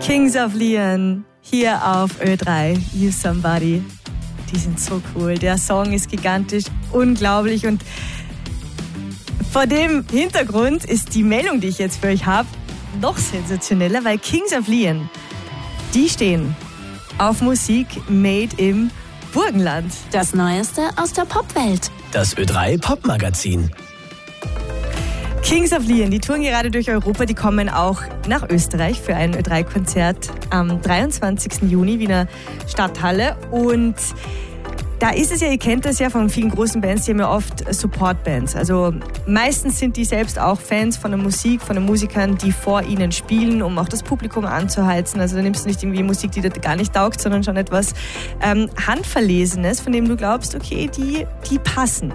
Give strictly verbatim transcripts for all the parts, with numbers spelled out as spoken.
Kings of Leon hier auf Ö drei, You Somebody. Die sind so cool. Der Song ist gigantisch, unglaublich. Und vor dem Hintergrund ist die Meldung, die ich jetzt für euch habe, noch sensationeller, weil Kings of Leon, die stehen auf Musik made im Burgenland. Das Neueste aus der Popwelt. Das Ö drei Popmagazin. Kings of Leon, die touren gerade durch Europa, die kommen auch nach Österreich für ein Ö drei Konzert am dreiundzwanzigsten Juni, Wiener Stadthalle. Und da ist es ja, ihr kennt das ja von vielen großen Bands, die haben ja oft Support-Bands. Also meistens sind die selbst auch Fans von der Musik, von den Musikern, die vor ihnen spielen, um auch das Publikum anzuheizen. Also da nimmst du nicht irgendwie Musik, die dir gar nicht taugt, sondern schon etwas ähm, Handverlesenes, von dem du glaubst, okay, die, die passen.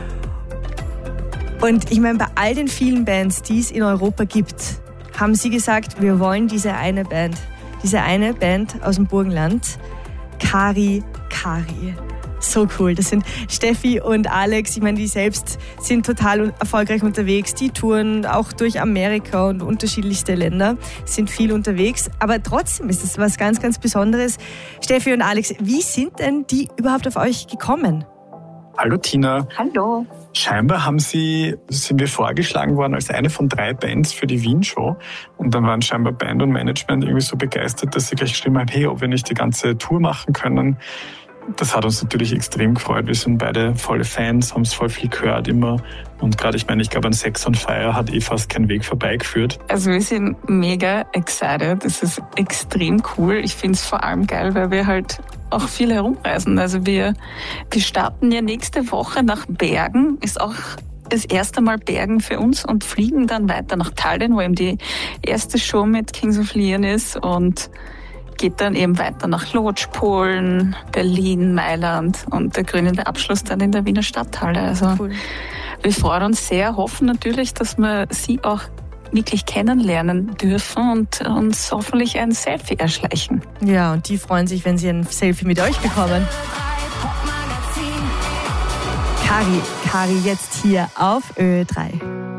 Und ich meine, bei all den vielen Bands, die es in Europa gibt, haben sie gesagt, wir wollen diese eine Band. Diese eine Band aus dem Burgenland, Kari Kari. So cool. Das sind Steffi und Alex. Ich meine, die selbst sind total erfolgreich unterwegs. Die touren auch durch Amerika und unterschiedlichste Länder, sind viel unterwegs. Aber trotzdem ist es was ganz, ganz Besonderes. Steffi und Alex, wie sind denn die überhaupt auf euch gekommen? Hallo Tina. Hallo. Scheinbar haben Sie, sind wir vorgeschlagen worden als eine von drei Bands für die Wien-Show. Und dann waren scheinbar Band und Management irgendwie so begeistert, dass sie gleich geschrieben haben, hey, ob wir nicht die ganze Tour machen können. Das hat uns natürlich extrem gefreut. Wir sind beide volle Fans, haben es voll viel gehört immer. Und gerade, ich meine, ich glaube, an Sex on Fire hat eh fast kein Weg vorbeigeführt. Also wir sind mega excited. Das ist extrem cool. Ich finde es vor allem geil, weil wir halt auch viel herumreisen. Also wir, wir starten ja nächste Woche nach Bergen. Ist auch das erste Mal Bergen für uns und fliegen dann weiter nach Tallinn, wo eben die erste Show mit Kings of Leon ist, und geht dann eben weiter nach Lodz, Polen, Berlin, Mailand und der krönende Abschluss dann in der Wiener Stadthalle. Also cool. Wir freuen uns sehr, hoffen natürlich, dass wir Sie auch wirklich kennenlernen dürfen und uns hoffentlich ein Selfie erschleichen. Ja, und die freuen sich, wenn sie ein Selfie mit euch bekommen. Kari, Kari jetzt hier auf Ö drei.